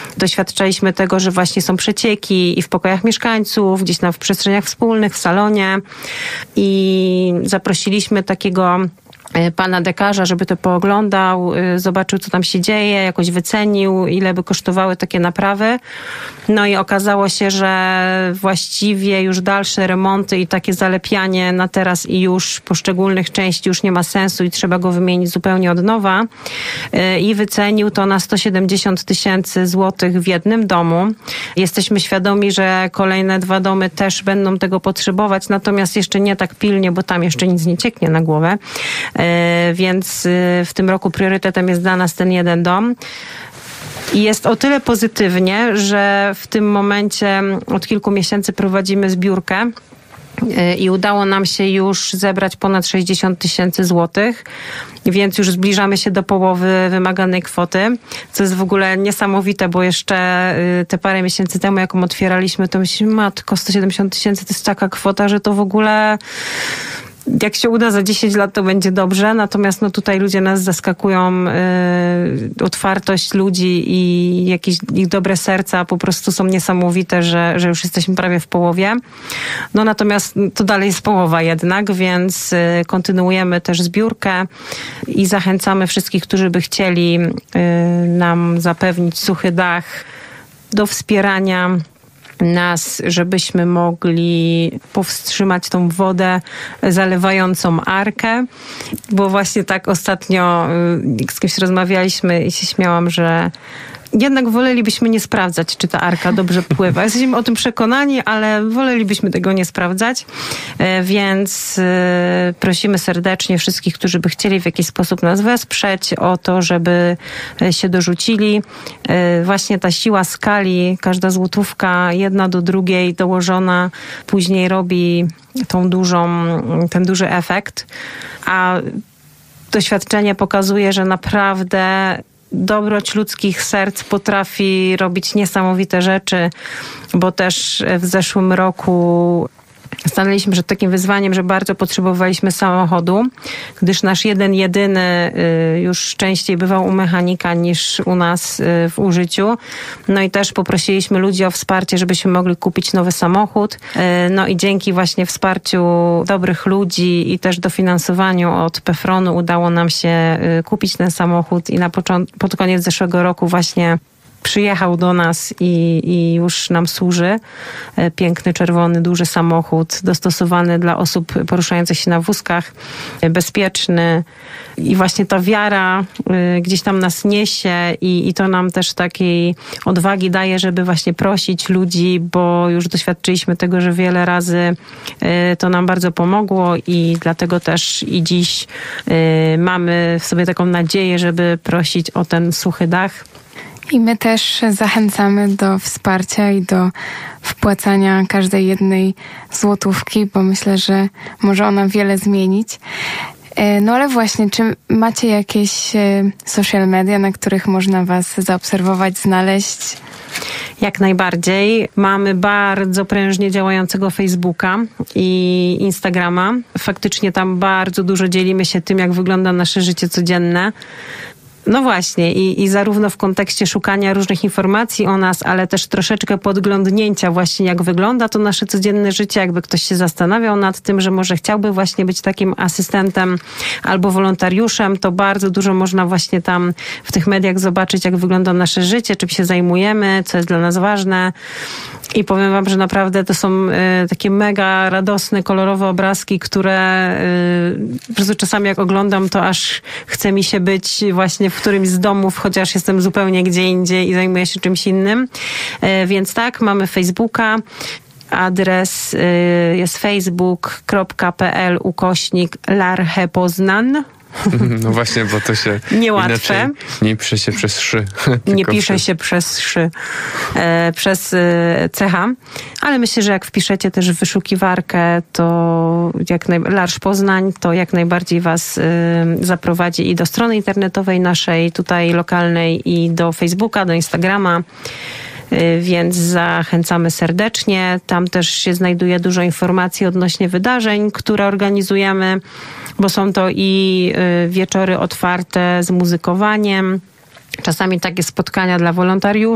Doświadczaliśmy tego, że właśnie są przecieki i w pokojach mieszkańców, gdzieś tam w przestrzeniach wspólnych, w salonie i zaprosiliśmy takiego pana dekarza, żeby to pooglądał, zobaczył, co tam się dzieje, jakoś wycenił, ile by kosztowały takie naprawy. No i okazało się, że właściwie już dalsze remonty i takie zalepianie na teraz i już poszczególnych części już nie ma sensu i trzeba go wymienić zupełnie od nowa. I wycenił to na 170 000 złotych w jednym domu. Jesteśmy świadomi, że kolejne 2 domy też będą tego potrzebować, natomiast jeszcze nie tak pilnie, bo tam jeszcze nic nie cieknie na głowę. Więc w tym roku priorytetem jest dla nas ten jeden dom. I jest o tyle pozytywnie, że w tym momencie od kilku miesięcy prowadzimy zbiórkę i udało nam się już zebrać ponad 60 000 złotych, więc już zbliżamy się do połowy wymaganej kwoty, co jest w ogóle niesamowite, bo jeszcze te parę miesięcy temu, jak ją otwieraliśmy, to myślimy, matko, 170 000 to jest taka kwota, że to w ogóle... Jak się uda za 10 lat, to będzie dobrze, natomiast no tutaj ludzie nas zaskakują, otwartość ludzi i jakieś ich dobre serca po prostu są niesamowite, że już jesteśmy prawie w połowie. No natomiast to dalej jest połowa jednak, więc kontynuujemy też zbiórkę i zachęcamy wszystkich, którzy by chcieli nam zapewnić suchy dach, do wspierania nas, żebyśmy mogli powstrzymać tą wodę zalewającą Arkę, bo właśnie tak ostatnio z kimś rozmawialiśmy i się śmiałam, że jednak wolelibyśmy nie sprawdzać, czy ta Arka dobrze pływa. Jesteśmy o tym przekonani, ale wolelibyśmy tego nie sprawdzać, więc prosimy serdecznie wszystkich, którzy by chcieli w jakiś sposób nas wesprzeć, o to, żeby się dorzucili. Właśnie ta siła skali, każda złotówka, jedna do drugiej dołożona, później robi ten duży efekt, a doświadczenie pokazuje, że naprawdę dobroć ludzkich serc potrafi robić niesamowite rzeczy, bo też w zeszłym roku stanęliśmy przed takim wyzwaniem, że bardzo potrzebowaliśmy samochodu, gdyż nasz jedyny już częściej bywał u mechanika niż u nas w użyciu. No i też poprosiliśmy ludzi o wsparcie, żebyśmy mogli kupić nowy samochód. No i dzięki właśnie wsparciu dobrych ludzi i też dofinansowaniu od PFRON-u udało nam się kupić ten samochód i pod koniec zeszłego roku właśnie przyjechał do nas i już nam służy. Piękny, czerwony, duży samochód, dostosowany dla osób poruszających się na wózkach, bezpieczny. I właśnie ta wiara gdzieś tam nas niesie i to nam też takiej odwagi daje, żeby właśnie prosić ludzi, bo już doświadczyliśmy tego, że wiele razy to nam bardzo pomogło i dlatego też i dziś mamy w sobie taką nadzieję, żeby prosić o ten suchy dach. I my też zachęcamy do wsparcia i do wpłacania każdej jednej złotówki, bo myślę, że może ona wiele zmienić. No ale właśnie, czy macie jakieś social media, na których można was zaobserwować, znaleźć? Jak najbardziej. Mamy bardzo prężnie działającego Facebooka i Instagrama. Faktycznie tam bardzo dużo dzielimy się tym, jak wygląda nasze życie codzienne. No właśnie i zarówno w kontekście szukania różnych informacji o nas, ale też troszeczkę podglądnięcia właśnie jak wygląda to nasze codzienne życie, jakby ktoś się zastanawiał nad tym, że może chciałby właśnie być takim asystentem albo wolontariuszem, to bardzo dużo można właśnie tam w tych mediach zobaczyć, jak wygląda nasze życie, czym się zajmujemy, co jest dla nas ważne. I powiem wam, że naprawdę to są takie mega radosne, kolorowe obrazki, które po prostu czasami jak oglądam, to aż chce mi się być właśnie w którymś z domów, chociaż jestem zupełnie gdzie indziej i zajmuję się czymś innym. Więc tak, mamy Facebooka. Adres jest facebook.pl/Larche Poznań. No właśnie, bo to się niełatwe. Nie pisze się przez szy. Nie pisze się przez szy, przez CH, ale myślę, że jak wpiszecie też w wyszukiwarkę, to Larche Poznań, to jak najbardziej was zaprowadzi i do strony internetowej naszej, tutaj lokalnej, i do Facebooka, do Instagrama. Więc zachęcamy serdecznie. Tam też się znajduje dużo informacji odnośnie wydarzeń, które organizujemy, bo są to i wieczory otwarte z muzykowaniem, czasami takie spotkania dla wolontariuszy,